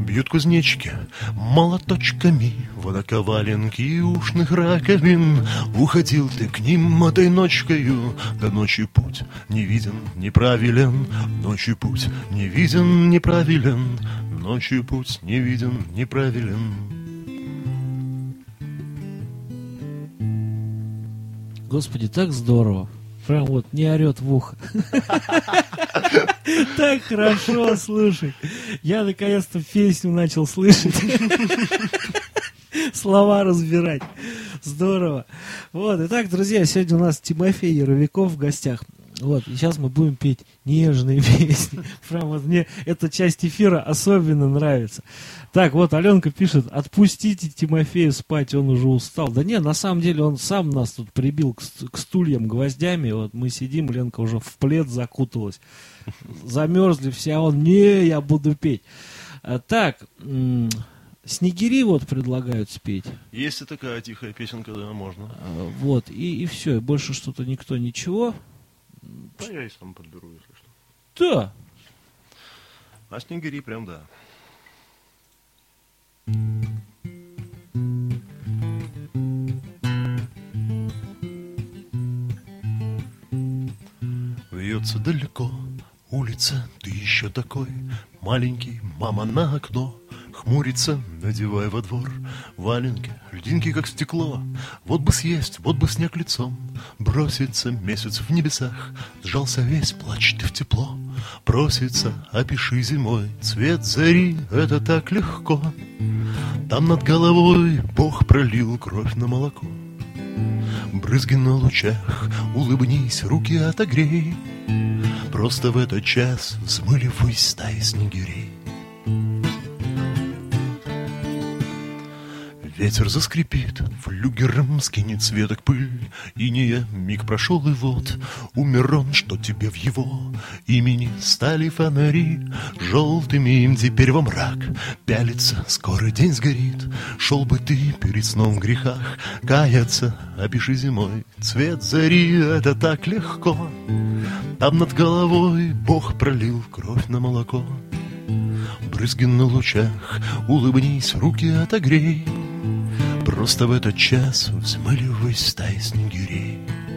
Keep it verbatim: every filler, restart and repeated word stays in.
Бьют кузнечики молоточками водоковаленки ушных раковин. Уходил ты к ним этой ночкою, да ночью путь не виден, неправилен. Ночью путь не виден, неправилен. Ночью путь не виден, неправилен. Господи, так здорово. Прям вот не орет в ухо. Так хорошо, слушай. Я наконец-то песню начал слышать. Слова разбирать. Здорово. Вот, итак, друзья, сегодня у нас Тимофей Яровиков в гостях. Вот, и сейчас мы будем петь нежные песни. Прям вот мне эта часть эфира особенно нравится. Так, вот Аленка пишет: отпустите Тимофея спать, он уже устал. Да не, на самом деле он сам нас тут прибил к, к стульям гвоздями. Вот мы сидим, Ленка уже в плед закуталась. Замерзли все, а он: не, я буду петь. А, так, м- Снегири вот предлагают спеть. Есть и такая тихая песенка, да, можно. А, вот, и, и все, и больше что-то никто ничего. Да я и сам подберу, если что. Да. А Снегири прям да. Вьется далеко улица, ты еще такой маленький, мама на окно хмурится, надевая во двор валенки, льдинки как стекло. Вот бы съесть, вот бы снег лицом, бросится месяц в небесах, сжался весь, плачь ты в тепло, просится, опиши зимой цвет зари, это так легко. Там над головой Бог пролил кровь на молоко. Брызги на лучах, улыбнись, руки отогрей. Просто в этот час взмыли ввысь стаи снегирей. Ветер заскрипит, флюгером скинет с веток пыль. Иния миг прошел, и вот умер он, что тебе в его имени стали фонари. Желтыми им теперь во мрак пялится, скоро день сгорит. Шел бы ты перед сном в грехах каяться, опиши зимой цвет зари, это так легко. Там над головой Бог пролил кровь на молоко. Брызги на лучах, улыбнись, руки отогрей. Просто в этот час взмыли ввысь стаи снегирей.